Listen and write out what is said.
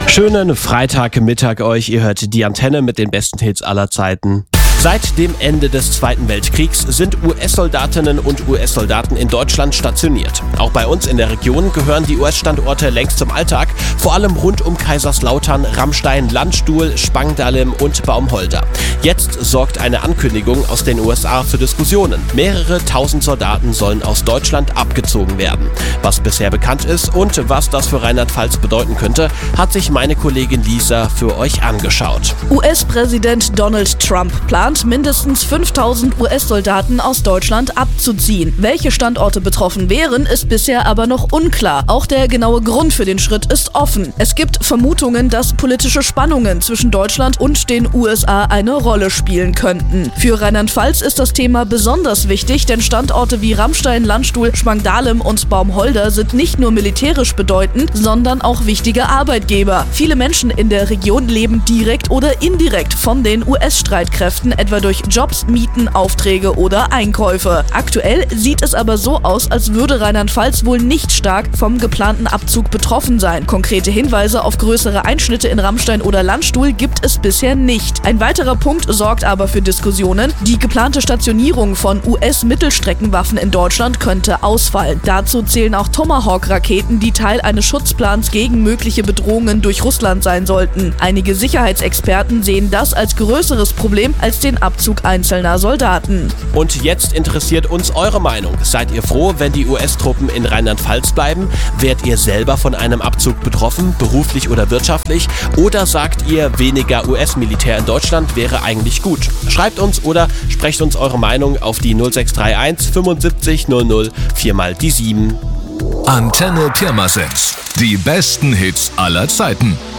Schönen Freitagmittag euch, ihr hört die Antenne mit den besten Hits aller Zeiten. Seit dem Ende des Zweiten Weltkriegs sind US-Soldatinnen und US-Soldaten in Deutschland stationiert. Auch bei uns in der Region gehören die US-Standorte längst zum Alltag, vor allem rund um Kaiserslautern, Ramstein, Landstuhl, Spangdahlem und Baumholder. Jetzt sorgt eine Ankündigung aus den USA für Diskussionen. Mehrere tausend Soldaten sollen aus Deutschland abgezogen werden. Was bisher bekannt ist und was das für Rheinland-Pfalz bedeuten könnte, hat sich meine Kollegin Lisa für euch angeschaut. US-Präsident Donald Trump plant, mindestens 5000 US-Soldaten aus Deutschland abzuziehen. Welche Standorte betroffen wären, ist bisher aber noch unklar. Auch der genaue Grund für den Schritt ist offen. Es gibt Vermutungen, dass politische Spannungen zwischen Deutschland und den USA eine Rolle spielen könnten. Für Rheinland-Pfalz ist das Thema besonders wichtig, denn Standorte wie Ramstein, Landstuhl, Spangdahlem und Baumholder sind nicht nur militärisch bedeutend, sondern auch wichtige Arbeitgeber. Viele Menschen in der Region leben direkt oder indirekt von den US-Streitkräften, etwa durch Jobs, Mieten, Aufträge oder Einkäufe. Aktuell sieht es aber so aus, als würde Rheinland-Pfalz wohl nicht stark vom geplanten Abzug betroffen sein. Konkrete Hinweise auf größere Einschnitte in Ramstein oder Landstuhl gibt es bisher nicht. Ein weiterer Punkt sorgt aber für Diskussionen. Die geplante Stationierung von US-Mittelstreckenwaffen in Deutschland könnte ausfallen. Dazu zählen auch Tomahawk-Raketen, die Teil eines Schutzplans gegen mögliche Bedrohungen durch Russland sein sollten. Einige Sicherheitsexperten sehen das als größeres Problem als den Abzug einzelner Soldaten. Und jetzt interessiert uns eure Meinung. Seid ihr froh, wenn die US-Truppen in Rheinland-Pfalz bleiben? Wärt ihr selber von einem Abzug betroffen, beruflich oder wirtschaftlich? Oder sagt ihr, weniger US-Militär in Deutschland wäre eigentlich gut? Schreibt uns oder sprecht uns eure Meinung auf die 0631 75 00 4x7. Antenne Pirmasens. Die besten Hits aller Zeiten.